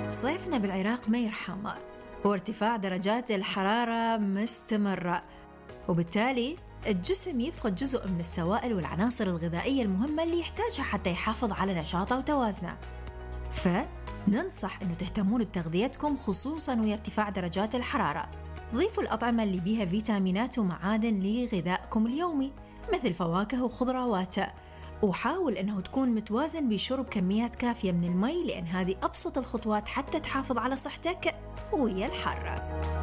صيفنا بالعراق ما يرحم، وارتفاع درجات الحرارة مستمرة، وبالتالي الجسم يفقد جزء من السوائل والعناصر الغذائية المهمة اللي يحتاجها حتى يحافظ على نشاطه وتوازنه. فننصح أنه تهتمون بتغذيتكم خصوصاً ويا ارتفاع درجات الحرارة. ضيفوا الأطعمة اللي بيها فيتامينات ومعادن لغذائكم اليومي مثل فواكه وخضروات، وحاول أنه تكون متوازن بشرب كميات كافية من المي، لأن هذه أبسط الخطوات حتى تحافظ على صحتك ويا الحر.